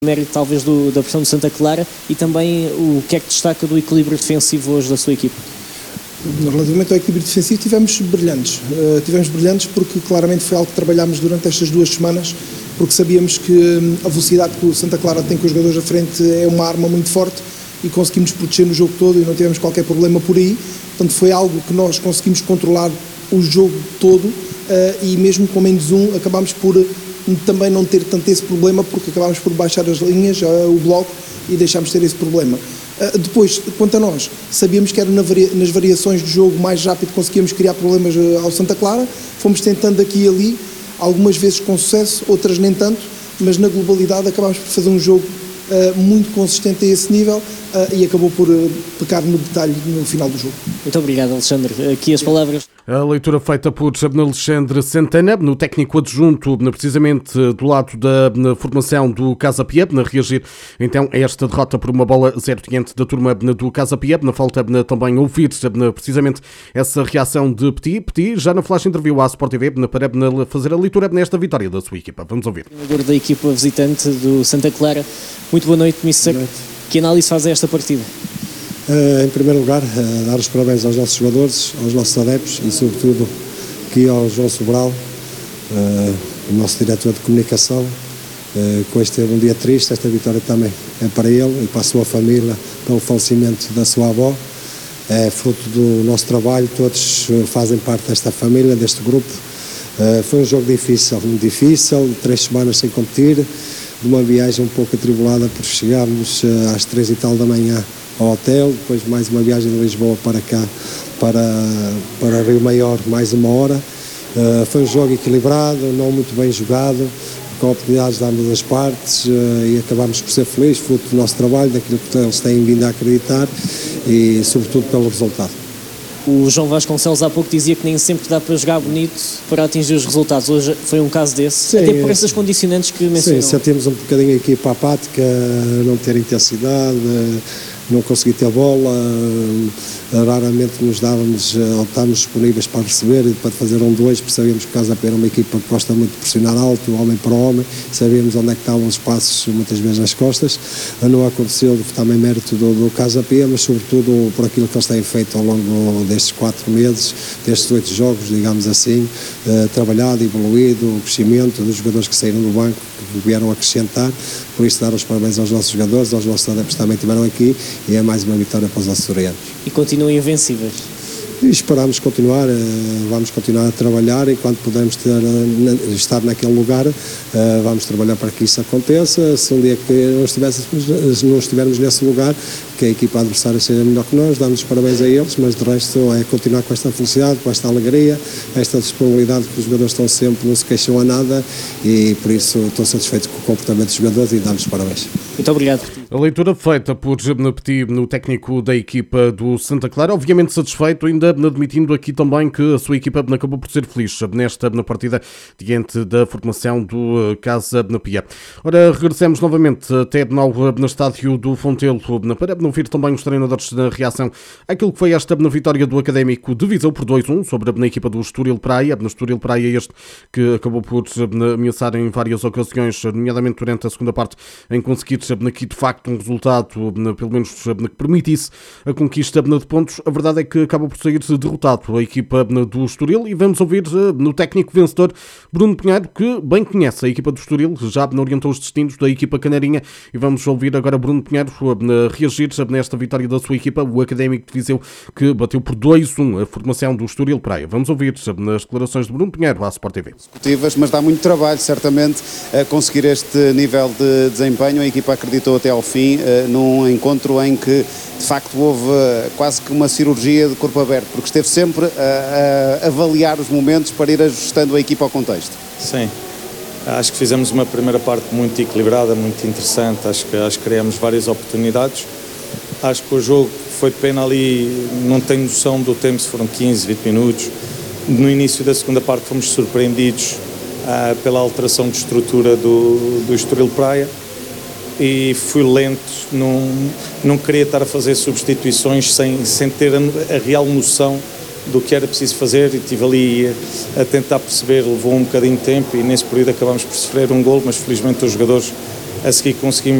mérito talvez da pressão do Santa Clara e também o que é que destaca do equilíbrio defensivo hoje da sua equipa? Relativamente ao equilíbrio defensivo tivemos brilhantes porque claramente foi algo que trabalhámos durante estas 2 semanas, porque sabíamos que a velocidade que o Santa Clara tem com os jogadores à frente é uma arma muito forte e conseguimos proteger no jogo todo e não tivemos qualquer problema por aí. Portanto, foi algo que nós conseguimos controlar o jogo todo e mesmo com menos um acabámos por também não ter tanto esse problema, porque acabámos por baixar as linhas, o bloco, e deixámos de ter esse problema. Depois, quanto a nós, sabíamos que era nas variações do jogo mais rápido conseguíamos criar problemas ao Santa Clara, fomos tentando aqui e ali, algumas vezes com sucesso, outras nem tanto, mas na globalidade acabámos por fazer um jogo muito consistente a esse nível e acabou por pecar no detalhe no final do jogo. Muito obrigado, Alexandre. Aqui as palavras. A leitura feita por Alexandre Santana, no técnico adjunto, precisamente do lado da formação do Casa Pia, a reagir então a esta derrota por uma bola 0 diante da turma do Casa Pia. Falta também ouvir precisamente essa reação de Petit, já na flash interview à Sport TV, para fazer a leitura nesta vitória da sua equipa. Vamos ouvir. Treinador da equipa visitante do Santa Clara. Muito boa noite, Mister. Que análise faz esta partida? Em primeiro lugar, dar os parabéns aos nossos jogadores, aos nossos adeptos e sobretudo aqui ao João Sobral, o nosso diretor de comunicação, com este um dia triste. Esta vitória também é para ele e para a sua família, pelo falecimento da sua avó. É fruto do nosso trabalho, todos fazem parte desta família, deste grupo. Foi um jogo difícil, 3 semanas sem competir, de uma viagem um pouco atribulada por chegarmos às 3 e tal da manhã ao hotel, depois mais uma viagem de Lisboa para cá, para Rio Maior, mais 1 hora. Foi um jogo equilibrado, não muito bem jogado, com oportunidades de ambas as partes e acabámos por ser felizes, fruto do nosso trabalho, daquilo que eles têm vindo a acreditar e sobretudo pelo resultado. O João Vasconcelos há pouco dizia que nem sempre dá para jogar bonito para atingir os resultados. Hoje foi um caso desse, até por essas condicionantes que mencionou. Sim, sentimos um bocadinho a equipa apática, não ter intensidade, não conseguir ter bola, raramente estávamos disponíveis para receber e para fazer 1-2, porque sabíamos que o Casa Pia era uma equipa que gosta muito de pressionar alto, homem para homem, sabíamos onde é que estavam os passos, muitas vezes nas costas. Não aconteceu também mérito do Casa Pia, mas sobretudo por aquilo que eles têm feito ao longo destes 4 meses, destes 8 jogos, digamos assim, trabalhado, evoluído, o crescimento dos jogadores que saíram do banco, que vieram acrescentar. Por isso, dar os parabéns aos nossos jogadores, aos nossos adeptos que também estiveram aqui, e é mais uma vitória para os açorianos. E continuam invencíveis. E esperamos continuar, vamos continuar a trabalhar enquanto pudermos estar naquele lugar, vamos trabalhar para que isso aconteça. Se um dia que não estivermos nesse lugar, que a equipa adversária seja melhor que nós, damos os parabéns a eles, mas de resto é continuar com esta felicidade, com esta alegria, esta disponibilidade que os jogadores estão sempre, não se queixam a nada e por isso estou satisfeito com o comportamento dos jogadores e damos os parabéns. Muito obrigado. A leitura feita por Petit, no técnico da equipa do Santa Clara, obviamente satisfeito, ainda admitindo aqui também que a sua equipa acabou por ser feliz na partida diante da formação do Casa Pia. Ora, regressamos novamente até no estádio do Fontelo para ouvir também os treinadores na reação àquilo que foi esta vitória do Académico de Viseu por 2-1 sobre a equipa do Estoril Praia. No Estoril Praia este que acabou por ameaçar em várias ocasiões, nomeadamente durante a segunda parte, em conseguir aqui de facto um resultado, pelo menos que permitisse a conquista de pontos. A verdade é que acaba por sair derrotado a equipa do Estoril e vamos ouvir no técnico vencedor Bruno Pinheiro, que bem conhece a equipa do Estoril, já orientou os destinos da equipa canarinha, e vamos ouvir agora Bruno Pinheiro reagir nesta vitória da sua equipa, o Académico de Viseu, que bateu por 2-1 a formação do Estoril Praia. Vamos ouvir nas declarações de Bruno Pinheiro à Sport TV. Mas dá muito trabalho, certamente, a conseguir este nível de desempenho. A equipa acreditou até ao fim, num encontro em que, de facto, houve quase que uma cirurgia de corpo aberto, porque esteve sempre a avaliar os momentos para ir ajustando a equipa ao contexto. Sim, acho que fizemos uma primeira parte muito equilibrada, muito interessante, acho que criamos várias oportunidades. Acho que o jogo foi de pena ali, não tenho noção do tempo, se foram 15, 20 minutos. No início da segunda parte fomos surpreendidos pela alteração de estrutura do Estoril Praia e fui lento, não queria estar a fazer substituições sem ter a real noção do que era preciso fazer, e estive ali a tentar perceber. Levou um bocadinho de tempo e nesse período acabámos por sofrer um golo, mas felizmente os jogadores a seguir conseguimos